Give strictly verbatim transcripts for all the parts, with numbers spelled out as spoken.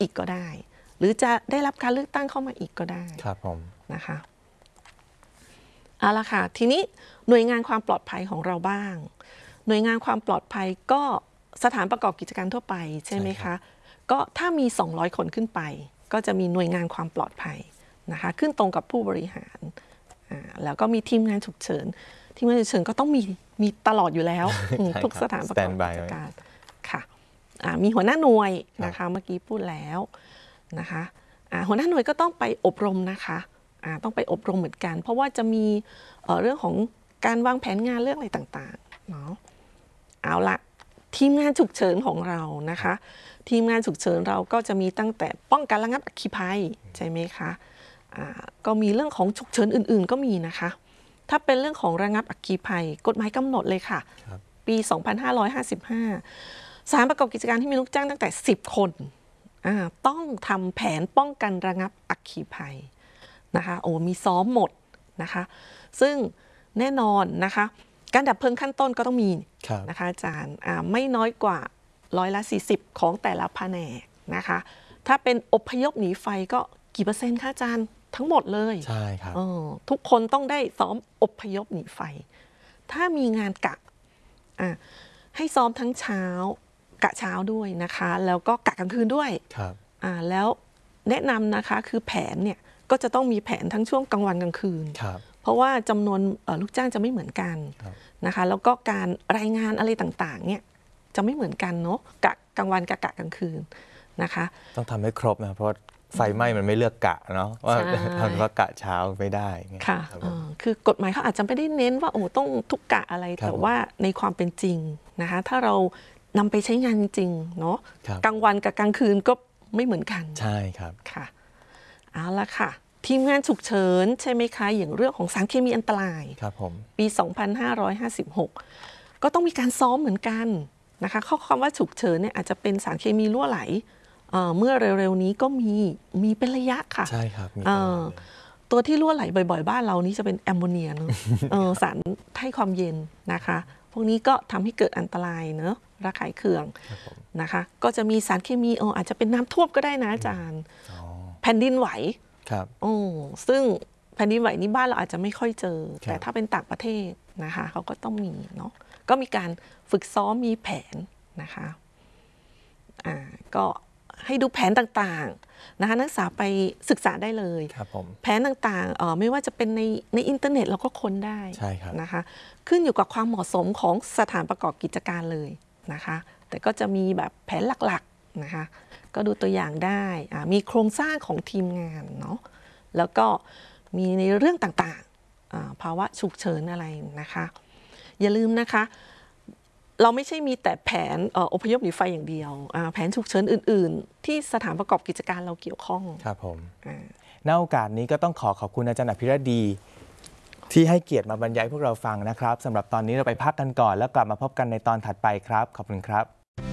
อีกก็ได้หรือจะได้รับการเลือกตั้งเข้ามาอีกก็ได้ครับผมนะคะเอาละค่ะทีนี้หน่วยงานความปลอดภัยของเราบ้างหน่วยงานความปลอดภัยก็สถานประกอบกิจการทั่วไปใช่ไหมคะก็ถ้ามีสองร้อยคนขึ้นไปก็จะมีหน่วยงานความปลอดภัยนะคะขึ้นตรงกับผู้บริหารแล้วก็มีทีมงานฉุกเฉินทีมงานฉุกเฉินก็ต้องมีมีตลอดอยู่แล้ว ทุกสถานประกอบกิจการค่ะมีหัวหน้าหน่วยนะคะเมื่อกี้พูดแล้วนะคะหัวหน้าหน่วยก็ต้องไปอบรมนะคะต้องไปอบรมเหมือนกันเพราะว่าจะมีเรื่องของการวางแผนงานเรื่องอะไรต่างๆเนาะเอาละทีมงานฉุกเฉินของเรานะคะทีมงานฉุกเฉินเราก็จะมีตั้งแต่ป้องกันระงับอัคคีภัยใช่ไหมคะก็มีเรื่องของฉุกเฉินอื่นๆก็มีนะคะถ้าเป็นเรื่องของระงับอัคคีภัยกฎหมายกำหนดเลยค่ะปีสองพันห้าร้อยห้าสิบห้าสถานประกอบกิจการที่มีลูกจ้างตั้งแต่สิบคนต้องทำแผนป้องกันระงับอัคคีภัยนะคะโอ้มีซ้อมหมดนะคะซึ่งแน่นอนนะคะการดับเพลิงขั้นต้นก็ต้องมีนะคะอาจารย์ไม่น้อยกว่าร้อยละสี่สิบของแต่ละแผนกนะคะถ้าเป็นอพยพหนีไฟก็กี่เปอร์เซ็นต์คะอาจารย์ทั้งหมดเลยใช่ครับทุกคนต้องได้ซ้อมอพยพหนีไฟถ้ามีงานกะให้ซ้อมทั้งเช้ากะเช้าด้วยนะคะแล้วก็กะกลางคืนด้วยครับแล้วแนะนำนะคะคือแผนเนี่ยก็จะต้องมีแผนทั้งช่วงกลางวันกลางคืนเพราะว่าจำนวนลูกจ้างจะไม่เหมือนกันนะคะแล้วก็การรายงานอะไรต่างๆเนี่ยจะไม่เหมือนกันเนาะกะกลางวันกะกะกลางคืนนะคะต้องทำให้ครบนะเพราะไฟไหม้มันไม่เลือกกะเนาะว่าทำว่ากะเช้าไม่ได้ค่ะคือกฎหมายเขาอาจจะไม่ได้เน้นว่าโอ้ต้องทุกกะอะไรแต่ว่าในความเป็นจริงนะคะถ้าเรานำไปใช้งานจริงเนาะกลางวันกับกลางคืนก็ไม่เหมือนกันใช่ครับค่ะเอาละค่ะทีมงานฉุกเฉินใช่ไหมคะอย่างเรื่องของสารเคมีอันตรายครับผมปีสองพันห้าร้อยห้าสิบหกก็ต้องมีการซ้อมเหมือนกันนะคะข้อความว่าฉุกเฉินเนี่ยอาจจะเป็นสารเคมีรั่วไหลเมื่อเร็วๆนี้ก็มีมีเป็นระยะค่ะใช่ครับตัวที่รั่วไหลบ่อยๆบ้านเรานี้จะเป็นแอมโมเนียเนอะสารให้ความเย็นนะคะพวกนี้ก็ทำให้เกิดอันตรายเนอะระคายเคืองนะคะก็จะมีสารเคมีเอออาจจะเป็นน้ำท่วมก็ได้นะอาจารย์แผ่นดินไหวครับโอ้ซึ่งแผ่นดินไหวนี้บ้านเราอาจจะไม่ค่อยเจอแต่ถ้าเป็นต่างประเทศนะคะเขาก็ต้องมีเนาะก็มีการฝึกซ้อมมีแผนนะคะอ่าก็ให้ดูแผนต่างๆนะคะนักศึกษาไปศึกษาได้เลยครับผมแผนต่างๆเออไม่ว่าจะเป็นในในอินเทอร์เน็ตเราก็ค้นได้ใช่ครับนะคะขึ้นอยู่กับความเหมาะสมของสถานประกอบกิจการเลยนะคะแต่ก็จะมีแบบแผนหลักๆนะคะก็ดูตัวอย่างได้มีโครงสร้างของทีมงานเนาะแล้วก็มีในเรื่องต่างๆภาวะฉุกเฉินอะไรนะคะอย่าลืมนะคะเราไม่ใช่มีแต่แผนอพยพหนีไฟอย่างเดียวแผนฉุกเฉินอื่นๆที่สถานประกอบกิจการเราเกี่ยวข้องครับผมณโอกาสนี้ก็ต้องขอขอบคุณอาจารย์อภิรดีที่ให้เกียรติมาบรรยายพวกเราฟังนะครับสำหรับตอนนี้เราไปพักกันก่อนแล้วกลับมาพบกันในตอนถัดไปครับขอบคุณครับ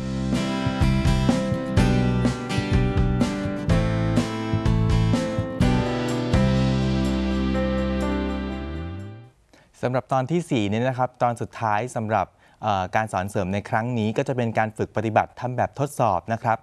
สำหรับตอนที่สี่นี้นะครับตอนสุดท้ายสำหรับการสอนเสริมในครั้งนี้ก็จะเป็นการฝึกปฏิบัติทำแบบทดสอบนะครับ